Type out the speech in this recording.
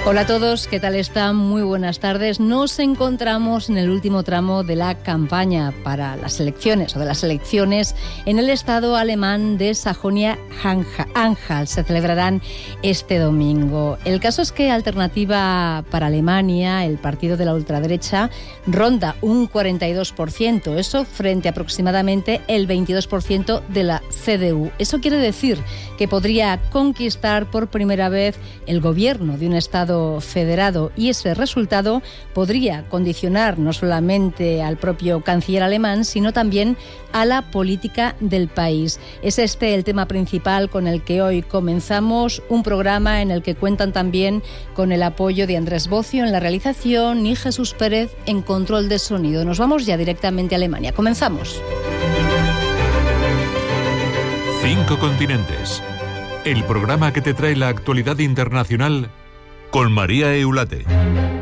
Hola a todos, ¿qué tal están? Muy buenas tardes. Nos encontramos en el último tramo de la campaña para las elecciones, o de las elecciones en el estado alemán de Sajonia-Anhalt. Se celebrarán este domingo. El caso es que Alternativa para Alemania, el partido de la ultraderecha, ronda un 42%, eso frente a aproximadamente el 22% de la CDU. Eso quiere decir que podría conquistar por primera vez el gobierno de un estado federado, y ese resultado podría condicionar no solamente al propio canciller alemán, sino también a la política del país. Es este el tema principal con el que hoy comenzamos un programa en el que cuentan también con el apoyo de Andrés Bocio en la realización y Jesús Pérez en control de sonido. Nos vamos ya directamente a Alemania. Comenzamos. 5 continentes. El programa que te trae la actualidad internacional con María Eulate.